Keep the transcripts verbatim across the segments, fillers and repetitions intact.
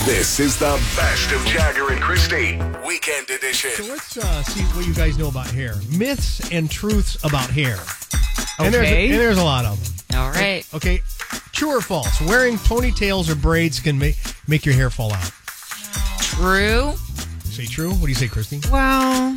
This is the best of Jagger and Christy, Weekend Edition. So let's uh, see what you guys know about hair. Myths and truths about hair. Okay. And there's a, and there's a lot of them. All right. Okay, true or false? Wearing ponytails or braids can make, make your hair fall out. True. Say true? What do you say, Christy? Well,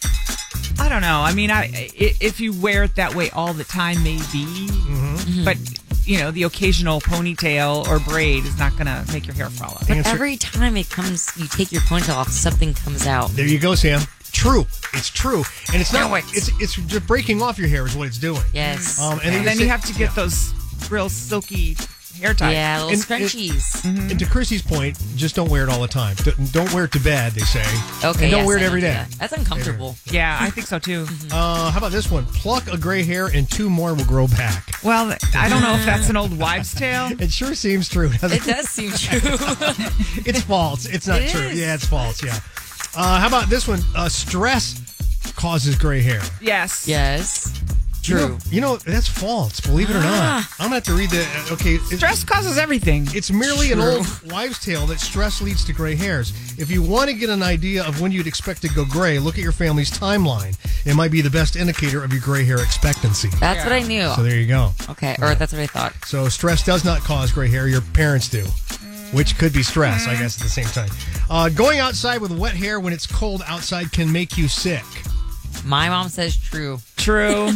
I don't know. I mean, I, i- if you wear it that way all the time, maybe. Mm-hmm. But, you know, the occasional ponytail or braid is not going to make your hair fall out. But Answer- every time it comes, you take your ponytail off, something comes out. There you go, Sam. True. It's true. And it's not No, like it's it's just breaking off your hair is what it's doing. Yes. Um, and And they then say- you have to get yeah. those real silky hair ties. Yeah, little And- scrunchies. And to Chrissy's point, just don't wear it all the time. Don't, don't wear it to bed, they say. Okay. And don't yes, wear it I every know day. that. That's uncomfortable. Yeah, I think so too. Uh, how about this one? Pluck a gray hair and two more will grow back. Well, I don't know if that's an old wives' tale. It sure seems true, doesn't It does seem true. It's false. It's not It true. is. Yeah, it's false. Yeah. Uh, how about this one? Uh, stress causes gray hair. Yes. Yes. You know, True. you know, that's false. Believe it or not. Ah. I'm gonna have to read the. uh, Okay. it- Stress causes everything. It's merely an True. old wives' tale that stress leads to gray hairs. If you want to get an idea of when you'd expect to go gray, look at your family's timeline. It might be the best indicator of your gray hair expectancy. That's what I knew. So there you go. Okay, or that's what I thought. So stress does not cause gray hair. Your parents do, which could be stress, I guess, at the same time. Uh, going outside with wet hair when it's cold outside can make you sick. My mom says true. True.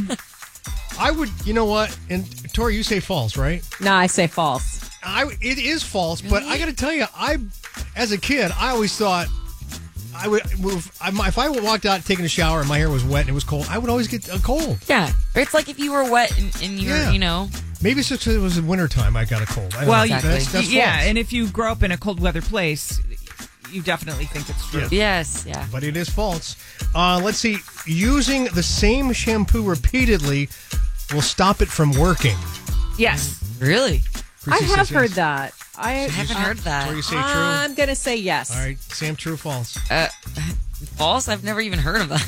I would, you know what? And Tori, you say false, right? No, I say false. I it is false, but I got to tell you, I, as a kid, I always thought I would if I, if I walked out taking a shower and my hair was wet and it was cold, I would always get a cold. Yeah. Or it's like if you were wet and, and you were, Yeah. you know. Maybe it's just 'cause it was in wintertime I got a cold. I don't Well, know. Exactly. that's, that's yeah, false. and if you grow up in a cold weather place, you definitely think it's true. Yes, yeah. But it is false. Uh, let's see. Using the same shampoo repeatedly will stop it from working. Yes. Really? Chrissy I have says heard yes. that. I, I haven't heard that. Tori, you say true? I'm going to say yes. All right, Sam, true or false? Uh, false? I've never even heard of that.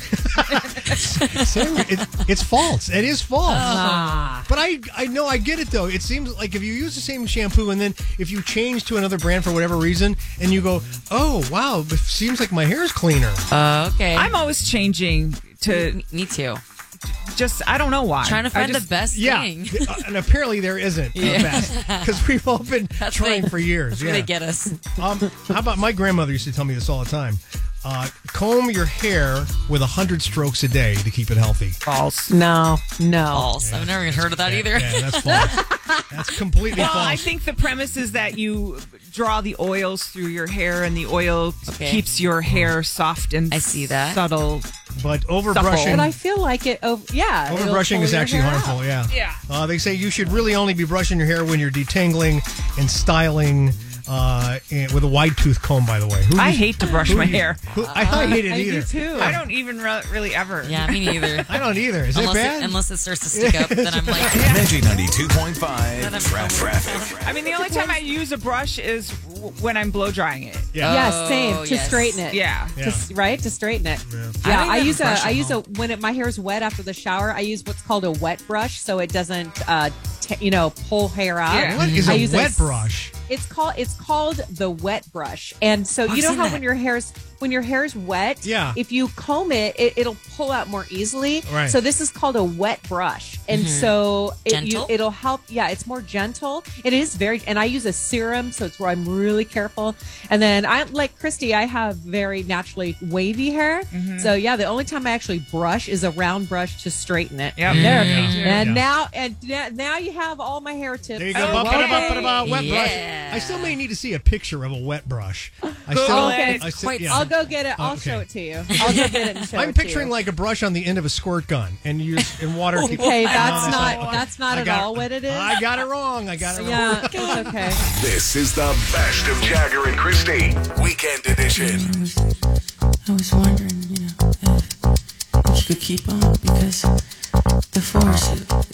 Sam, it, it's false. It is false. Ah. But I, I know I get it though. It seems like if you use the same shampoo and then if you change to another brand for whatever reason and you go, oh wow, it seems like my hair is cleaner. Uh, okay. I'm always changing to me, me too. just, I don't know why. Trying to I find just- the best Yeah, thing. th- uh, and apparently there isn't the Yeah. best because we've all been That's trying where- for years. That's Yeah. where they get us. Um, how about my grandmother used to tell me this all the time? Uh, comb your hair with a hundred strokes a day to keep it healthy. False. No, no. False. I've never even heard of that Yeah, either. yeah, that's false. That's completely Well, false. I think the premise is that you draw the oils through your hair, and the oil Okay. keeps your hair soft and I see that. subtle. but overbrushing, But I feel like it, oh, yeah. it'll overbrushing pull is your actually hair harmful. out. Yeah. Yeah. Uh, they say you should really only be brushing your hair when you're detangling and styling uh, and with a wide tooth comb. By the way, Who I uses- hate to brush who my uses- hair. who- I, I hate it I either. do too. I don't even re- really ever. Yeah, me neither. I don't either. Is unless it bad? It, unless it starts to stick up, then I'm like, Energy ninety-two point five. Then I'm- Traffic. I mean, the only time I use a brush is w- when I'm blow drying it. yeah. Yes, same. Oh, To yes. straighten it. Yeah. Yeah. To s- right? To straighten it. Yeah. Yeah, I don't I, even use a brush I at use a home. when it, my hair is wet after the shower. I use what's called a wet brush, so it doesn't, uh, t- you know, pull hair out. Yeah. What is I a use wet s- brush? It's called it's called the wet brush, and so I've you know seen how that. when your hair's when your hair's wet, Yeah. if you comb it, it it'll pull out more easily. Right. So this is called a wet brush, and so it, you, Gentle? it'll help. Yeah, it's more gentle. It is very, and I use a serum, so it's where I'm really careful. And then I like Christy. I have very naturally wavy hair, so yeah, the only time I actually brush is a round brush to straighten it. Yep. There. Yeah. And Yeah. now and na- now you have all my hair tips. There you go. Okay. Ba- ba- ba- ba- ba- Wet brush. Yeah. I still may need to see a picture of a wet brush. I Google still, it. I still, Quite yeah. I'll go get it. I'll Okay. show it to you. I'll go get it and show I'm it to picturing you. like a brush on the end of a squirt gun, and you just in water. keep- Okay, Oh, that's no, not I- that's not I at got- all what it is. I got it wrong. I got it wrong. Yeah, it's okay. This is the best of Jagger and Christy, Weekend Edition. I was, I was wondering, you know, if, if you could keep on because the force, it,